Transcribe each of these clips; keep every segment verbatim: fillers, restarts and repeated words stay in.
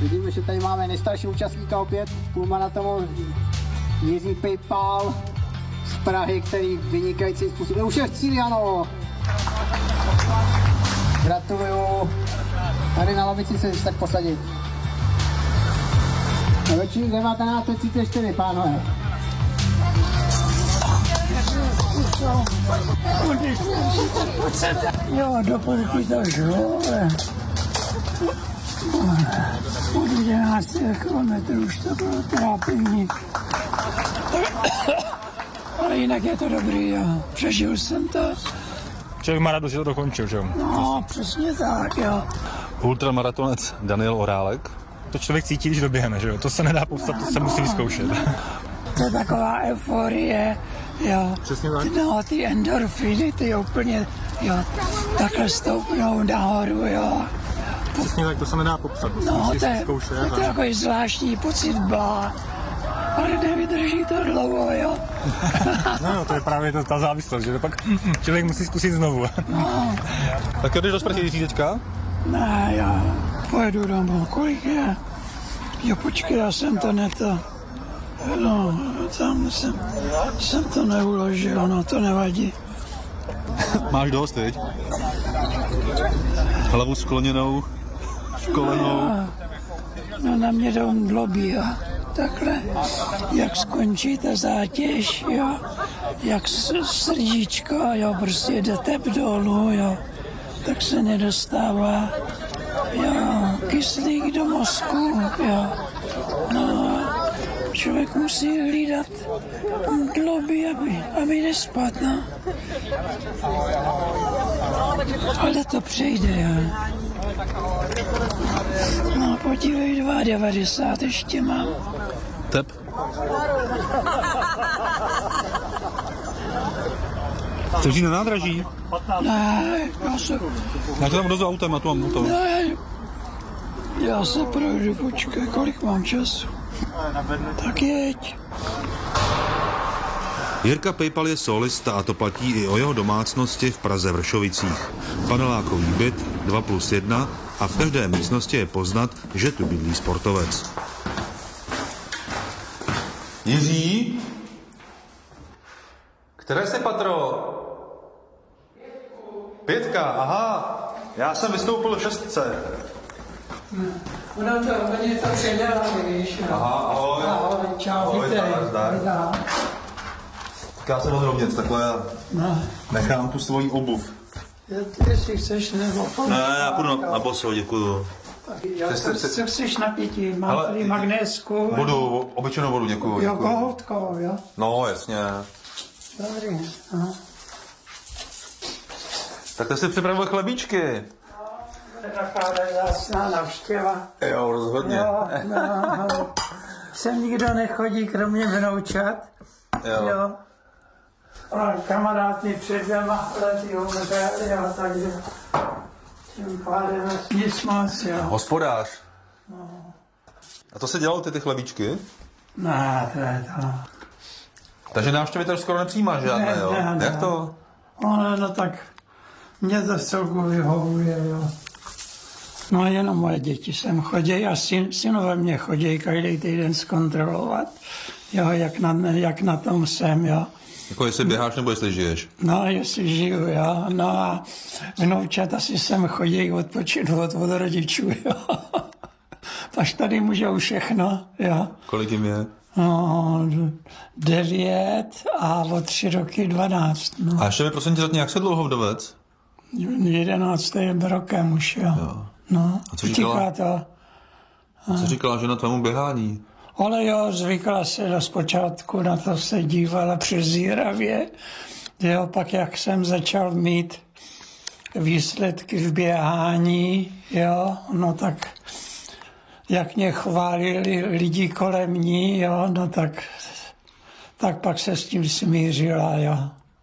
Vidíme, že tady máme nejstarší účastníka opět, půlmaratonu Jiří Pejpal z Prahy, který vynikající způsobem. Už je v cíli, ano. Gratuluju. Tady na lavici se tak posadit. Na ročník devatenáct set třicet čtyři, pánové. Jo, do polky to šlo, ale od jedenáct kilometrů už to bylo trápení. Ale jinak je to dobrý, jo. Přežil jsem to. Člověk má radost, že to dokončil, že jo? No, přesně tak, jo. Ultramaratonec Daniel Orálek. To člověk cítí, když doběhne, že jo? To se nedá popsat, to se musí vyzkoušet. To je taková euforie, jo. Přesně tak. No, ty endorfiny, ty úplně, jo, takhle stoupnou nahoru, jo. Přesně tak, to se nedá popsat, to se No, musí to je, vyzkoušet. to je takový zvláštní pocit blá. Ale nevydrží to dlouho, jo. No jo, to je právě to, ta závislost, že to pak člověk musí zkusit znovu. No. Tak jdeš do Sprchy teďka? Ne, já pojedu domů. Kolik je? Jo, počkej, já jsem to neto... No, tam jsem, jsem to neuložil, no to nevadí. Máš dost, teď? Hlavu skloněnou, školenou. No na mě jdou dlobí, jo. Takhle, jak skončí ta zátěž, jo. Jak srdíčko, jo, prostě jde tep dolů, jo. Tak se nedostává, jo, kyslík do mozku, jo. No, člověk musí hlídat dloby, aby, aby nespat, no. Ale to přejde, jo. No, podívej, dva devadesát ještě mám. Tep. Chceš jít na nádraží? Ne, já se... Já tě tam dozu autem a tu mám to. Ne, já se projdu, počkej, kolik mám času. Tak jeď. Jirka Pejpal je solista a to platí i o jeho domácnosti v Praze Vršovicích. Panelákový byt dva plus jedna a v každé místnosti je poznat, že tu bydlí sportovec. Jiří? Které jsi patro? Pětka, aha. Já jsem vystoupil v šestce. Ono to, oni to předělali, víš. Aha, ahoj. Ahoj, čau, Ahoj, vítej. zdar, zdar. Tak já jsem odrovněc, takhle já No, nechám tu svoji obuv. jestli chceš, nebo... Ne, já půjdu na, na boso, děkuju. Já Ty jsi- co, co chceš na pití? Mám Ale- tady magnésku. Vodu, obyčejnou vodu, děkuju. Jo, děkuju. kohoutkovou, jo. No, jasně. Dobrý, no. Tak ty jsi připravil chlebíčky. To je taková vzácná návštěva. Jo, rozhodně. Jo, no, no. Sem nikdo nechodí, kromě vnoučat. Jo. Jo. A kamarád mi před dvěma lety umřel, jo, takže tím pádem nic moc, jo. Hospodář. A to se dělalo ty, ty chlebíčky? Ne, to je to. Takže návštěvy tady skoro nepřijímáš žádné, Ne, jo? ne, ne. Jak to? No, no tak mě to celku vyhovuje, jo. No jenom moje děti sem chodí a syn, synové mě chodí každý týden zkontrolovat, jo, jak na, jak na tom jsem, jo. Jako jestli běháš nebo jestli žiješ? No, jestli žiju, jo. No a vnoučata si sem chodí odpočinout od rodičů, jo. Až tady můžou všechno, jo. Kolik jim je? No, devět a o tři roky dvanáct, no. A ještě mi prosím tě řekni, jak se dlouho vdovec? Jedenáctým rokem už, jo. Jo. No, A co říkala? utíká to. Co říkala žena tvému běhání? Ale jo, zvykla se na zpočátku, na to se dívala přezíravě. Jo, pak jak jsem začal mít výsledky v běhání, jo, no tak jak mě chválili lidi kolem ní, jo, no tak, tak pak se s tím smířila, jo.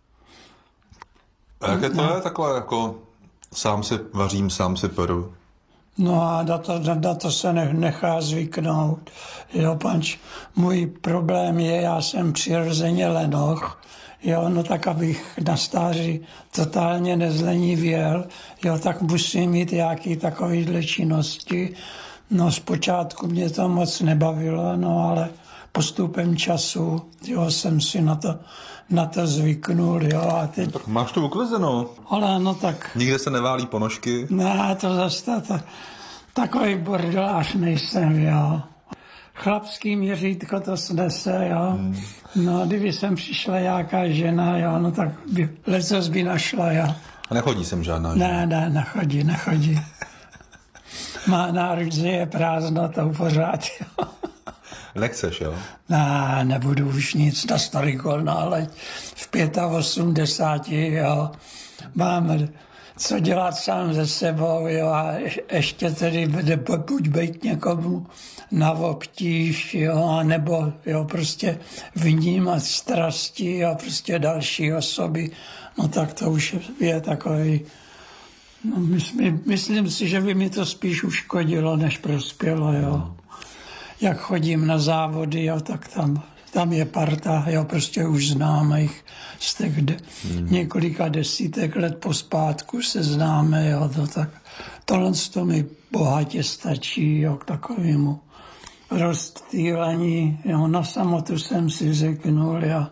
A jaké to je takhle jako sám si vařím, sám si peru? No a na to, na to se ne, nechá zvyknout. Jo, panč, můj problém je, já jsem přirozeně lenoch, jo, no tak abych na stáří totálně nezlenivěl, jo, tak musím mít nějaký takovýhle činnosti, No zpočátku mě to moc nebavilo, no ale postupem času, jo, jsem si na to, na to zvyknul, jo, a teď... Tak máš to uklizeno. Ale no tak, Nikde se neválí ponožky. ne, to zase to, to, takový bordelář nejsem, jo. Chlapský měřítko to snese, jo. Hmm. No, kdyby sem přišla nějaká žena, jo, no tak by, lecos by našla, jo. A nechodí sem žádná žena. Ne, ne, nechodí, nechodí. Má národ, že je prázdno, to pořád, jo. Nechceš, jo? Ne, nebudu už nic na starý kol náleď. V osmdesáti pěti, jo. Mám co dělat sám ze sebou, jo, a ještě tedy buď být někomu na obtíž, jo, nebo, jo, prostě vnímat strasti, jo, prostě další osoby, no tak to už je takový, no, myslím, myslím si, že by mi to spíš uškodilo, než prospělo, jo. Jak chodím na závody, jo, tak tam, tam je parta, jo, prostě už známých z těch de, hmm. několika desítek let pospátku se známe, jo, to tak tohle to mi bohatě stačí, jo, k takovému rozptýlení, jo, na samotu jsem si řeknul, jo.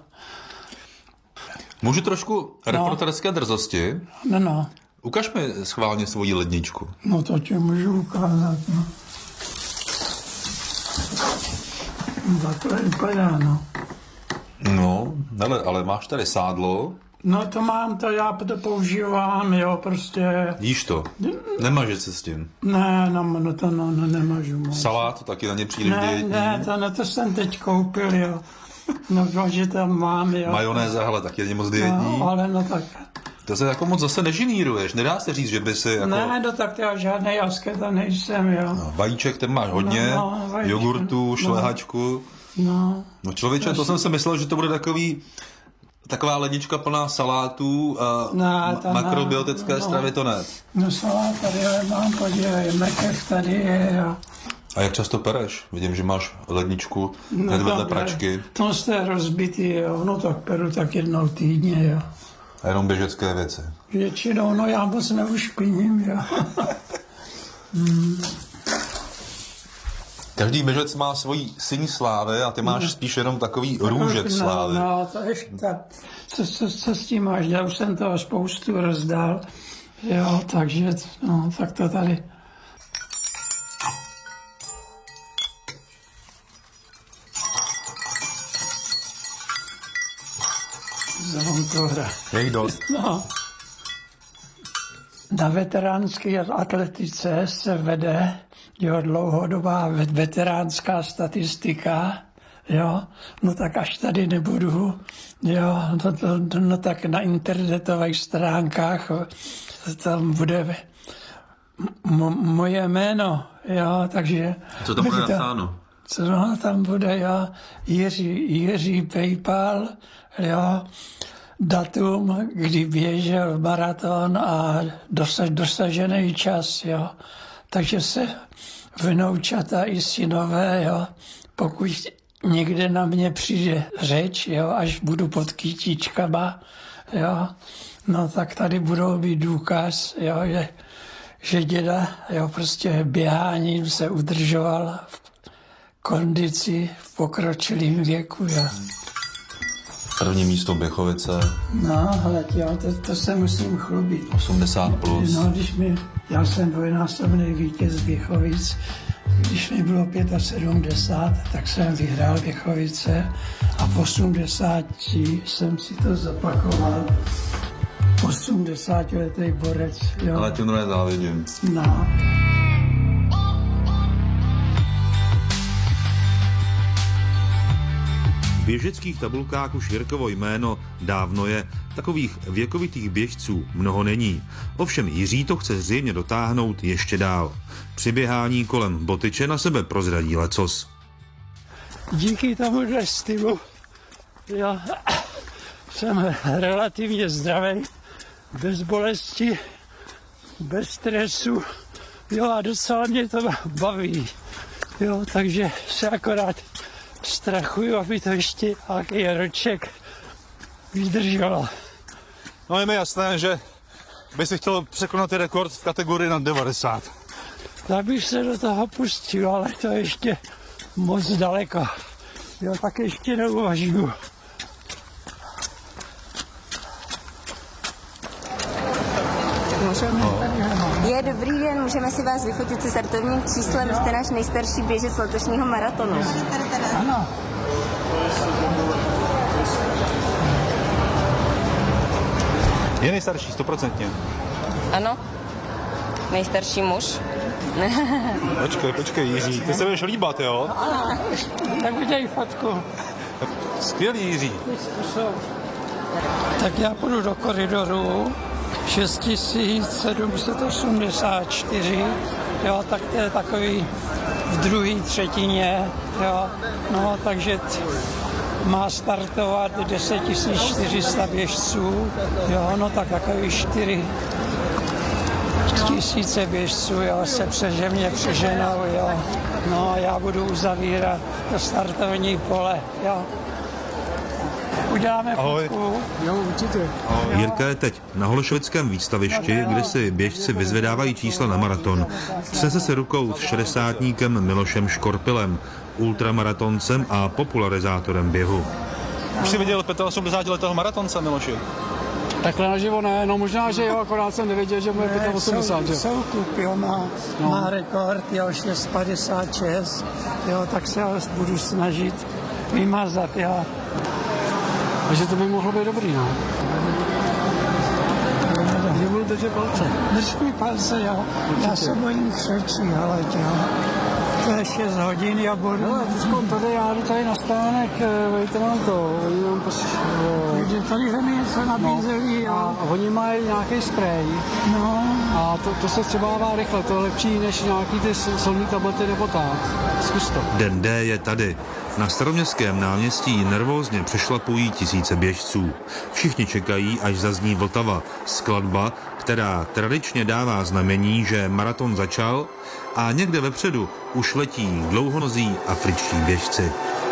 Můžu trošku reporterské drzosti? No, no. Ukaž mi schválně svoji ledničku. No to tě můžu ukázat, no. Takhle vypadá, no. No, ale, ale máš tady sádlo. No to mám, to já to používám, jo, prostě... Jíš to. Nemažeš se s tím. Ne, no, no to no, no, nemažu moc. Salát, to taky na ně přijde Ne, dětí. ne, to, no, to jsem teď koupil, jo. No, že tam mám, jo. Majonéza, hele, taky není moc dietní. No, ale no tak... To se jako moc zase nežiníruješ. Nedá se říct, že by si jako... Ne, no tak já žádnej asketa nejsem, jo. No, vajíček ten máš hodně, No, no, vajíčky. jogurtu, šlehačku. No. No člověče, to jsem si myslel, že to bude takový... Taková lednička plná salátů a Ne, ma- to ne. makrobiotické No. stravy, to ne. No salát tady ale mám, podívej, mrkev tady je, jo. A jak často pereš? Vidím, že máš ledničku hned vedle tak, pračky. To jste rozbitý, jo. No tak peru tak jednou týdně, jo. A jenom běžecké věci. Většinou, no já moc neušpiním, jo. hmm. Každý běžec má svoji síň slávy a ty máš spíš jenom takový růžek slávy. No, no to ještě, co, co, co s tím máš? Já už jsem toho spoustu rozdal, jo, takže, no, tak to tady. Zvonkohra. Je jich dost. No. Na veteránské atletice se vede, jo, dlouhodobá veteránská statistika, jo, no tak až tady nebudu, jo, no, to, no tak na internetových stránkách tam bude m- moje jméno, jo, takže... Co tam bude napsáno? Co no, tam bude, jo, Jiří, Jiří PayPal, jo, datum, kdy běžel maraton a dosa, dosažený čas, jo. Takže se vnoučata i synové, jo, pokud někde na mě přijde řeč, jo, až budu pod kytičkama, jo, no tak tady budou mít důkaz, jo, že, že děda, jo, prostě běháním se udržoval v kondici v pokročilém věku, jo. První místo Běchovice. No, ale jo, to, to se musím chlubit. osmdesát plus. No, když mi, já jsem dvojnásobný vítěz Běchovic, když mi bylo sedmdesát pět, tak jsem vyhrál Běchovice a v osmdesáti jsem si to zapakoval. osmdesátiletý borec, jo. Ale tím nezávidím. No. V běžeckých tabulkách už Jirkovo jméno dávno je, takových věkovitých běžců mnoho není. Ovšem Jiří to chce zřejmě dotáhnout ještě dál. Při běhání kolem Botyče na sebe prozradí lecos. Díky tomuhle stylu já jsem relativně zdravý, bez bolesti, bez stresu, jo, a docela mě to baví, jo, takže se akorát strachuju, aby to ještě nějaký roček vydrželo. No je mi jasné, že by si chtěl překonat rekord v kategorii nad devadesát. tak bych se do toho pustil, ale to je ještě moc daleko. Jo, tak ještě neuvažuju. Je dobrý den, můžeme si vás vyfotit se startovním číslem, jste náš nejstarší běžec letošního maratonu. Ano. Je nejstarší, stoprocentně. Ano, nejstarší muž. Počkej, počkej, Jiří, ty se budeš líbat, jo? Tak udělej fotku. Skvělý, Jiří. Tak já půjdu do koridoru šest tisíc sedm set osmdesát čtyři, jo, tak to je takový v druhé třetině, jo, no, takže t- má startovat deset tisíc čtyři sta běžců, jo, no tak takový čtyři tisíce běžců, jo, se přežemně přeženou, jo, no a já budu uzavírat to startovní pole, jo. Uděláme Ahoj. fotku. Jo, určitě. Jirka je teď na Holešovickém výstavišti, kde si běžci vyzvedávají čísla na maraton. Třese se rukou s šedesátníkem Milošem Škorpilem, ultramaratoncem a popularizátorem běhu. Už jsi viděl osmdesátiletého maratonce, Miloši? Takhle naživo ne, no možná, že jo, akorát jsem nevěděl, že bude osmdesát, že? Soukup, jo, má, no. má rekord, jo, šest padesát šest, jo, tak se ho budu snažit vymazat, jo. Takže to by mohlo být dobrý, no. Já budu držet palce. Drž mi palce, jo. Já se bojím křečí, ale jo. To je šest hodin, já budu. Hele, teďko tady, já jdu tady na stánek, vejte nám to, oni nám pos... Takže tady mi něco nabízeli, A jo. oni mají nějaký sprej No, a to, to se třebává rychle, to je lepší než nějaký ty solní tablety nebo tak. Zkus to. Den D je tady. Na Staroměstském náměstí nervózně přešlapují tisíce běžců. Všichni čekají, až zazní Vltava, skladba, která tradičně dává znamení, že maraton začal, a někde vepředu už letí dlouhonozí afričtí běžci.